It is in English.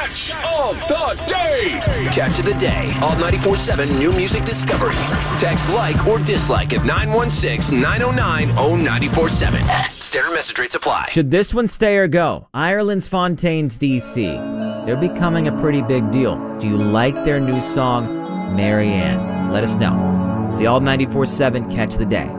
Catch of the Day. Catch of the Day. All 94.7 New Music Discovery. Text like or dislike at 916-909-0947. Standard message rates apply. Should this one stay or go? Ireland's Fontaines DC. They're becoming a pretty big deal. Do you like their new song, Marianne? Let us know. It's the All 94.7 Catch of the Day.